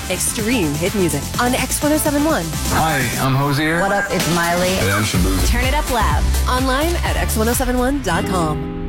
Extreme hit music on X1071. Hi, I'm Hosier. What up? It's Miley. Hey, I'm Shaboozey. Turn it up loud. Online at X1071.com.